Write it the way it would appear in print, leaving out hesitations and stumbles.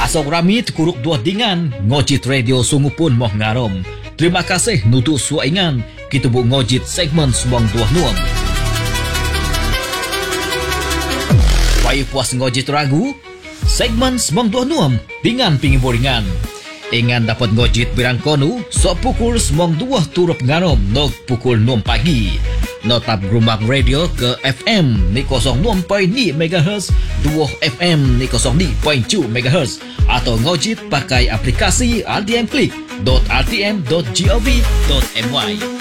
Asok rami kuruk dua dingan ngojit radio sungu pun moh ngarom. Terima kasih nutu suaingan kita bu ngojit segmen semong dua nuam. Pai puas ngojit ragu segmen semong dua nuam dengan pingi boringan. Ingan dapat ngojit birang konu sok pukul semong dua turup ngarom nog pukul 6 pagi. Notap gerumbang radio ke FM ni 06.2 MHz, 2 FM ni 02.2 MHz atau ngojit pakai aplikasi RTM Click.rtm.gov.my.